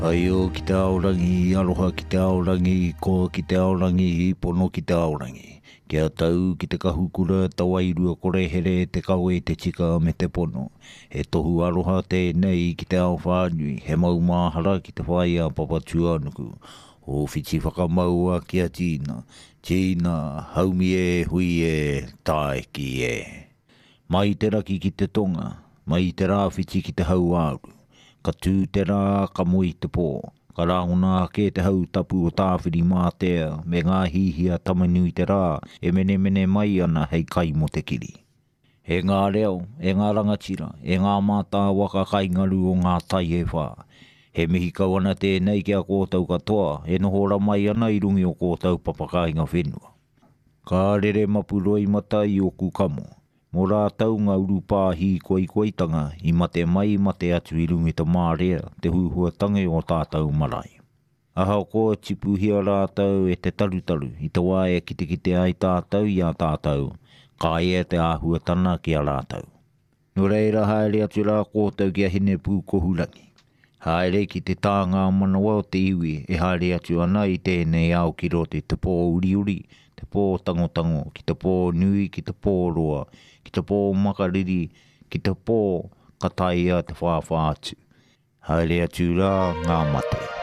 Paio ki te aorangi, aroha ki te aorangi, ko ki te aorangi, pono ki te aorangi. Kia tau ki te kahukura, tawairua kore here te kawe te tika me te pono. He tohu aroha tēnei ki te ao whānui, he maumahara ki te whai a Papatuanuku. O whiti whakamaua ki a Tina. Tina, haumi e, hui e, tae ki e. Mai te raki ki te tonga, mai te rāwhiti ki te hauāru. Ka tū te rā, ka moi te pō. Ka rāhuna ke te hau tapu o tāwhiri mātea, me ngā hihia tamanui te rā, e mene mai ana hei kai mo te kiri. E ngā reo, e ngā rangatira, e ngā mātā waka kai ngaru o ngā tai e whā. He mihi kauana tēnei ki a kōtau katoa, e nohora mai ana i rungi o kōtau papakainga whenua. Ka rere mapuroi mata i o kukamo. Mō rātau ngā urupāhi koitanga i mate mai mate atu i rungi te mārea, te huhuatangi o tātou marae. Aha o ko tipuhia rātau e te tarutaru, i te wae kite ai tātou i a tātou, ka e te āhuatana ki a rātau. No reira haere atu rā kōtau ki a hene pūkohurangi. Haere ki te tāngā manawa o te iwi e haere atu ana i tēnei ao ki rote te pō uri, te pō tangotango, ki te pō nui, ki te pō roa, ki te pō makariri, ki te pō kataia te whāwhātu. Haere atu rā ngā mate.